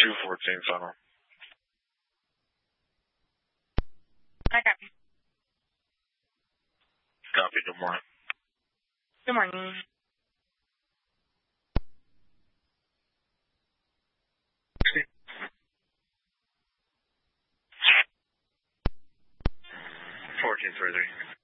214 final. I copy. Copy, good morning. Good morning. Fourteen 33.